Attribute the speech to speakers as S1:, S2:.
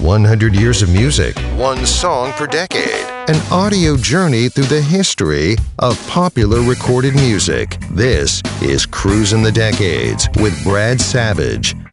S1: 100 years of music, one song per decade. An audio journey through the history of popular recorded music. This is Cruising the Decades with Brad Savage.